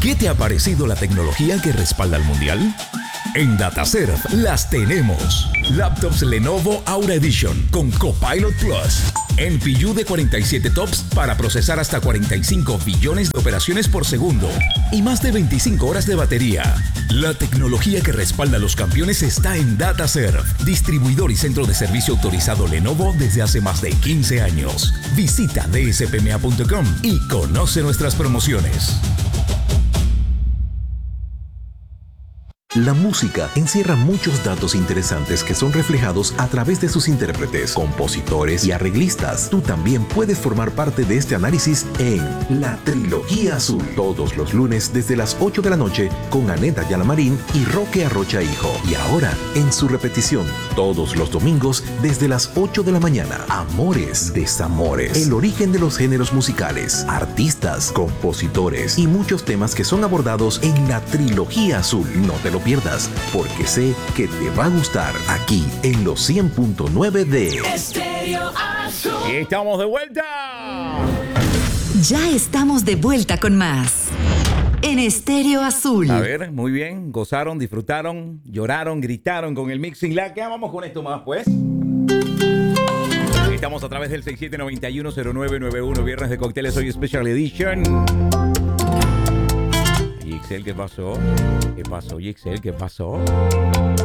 ¿Qué te ha parecido la tecnología que respalda al Mundial? En DataServe las tenemos. Laptops Lenovo Aura Edition con Copilot Plus. NPU de 47 TOPS para procesar hasta 45 billones de operaciones por segundo y más de 25 horas de batería. La tecnología que respalda a los campeones está en DataServe, distribuidor y centro de servicio autorizado Lenovo desde hace más de 15 años. Visita dspma.com y conoce nuestras promociones. La música encierra muchos datos interesantes que son reflejados a través de sus intérpretes, compositores y arreglistas. Tú también puedes formar parte de este análisis en La Trilogía Azul, todos los lunes desde las 8 de la noche con Aneta Yalamarín y Roque Arrocha Hijo. Y ahora, en su repetición, todos los domingos desde las 8 de la mañana. Amores, desamores, el origen de los géneros musicales, artistas, compositores y muchos temas que son abordados en La Trilogía Azul. No te lo pierdas, porque sé que te va a gustar aquí en los 100.9 de Estéreo Azul. Y estamos de vuelta. Ya estamos de vuelta con más en Estéreo Azul. A ver, muy bien. Gozaron, disfrutaron, lloraron, gritaron con el Mixing Lag. ¿Qué vamos con esto más, pues? Estamos a través del 67910991, viernes de cócteles, hoy Special Edition. Yixel, ¿qué pasó? ¿Qué pasó, Yixel? ¿Qué pasó?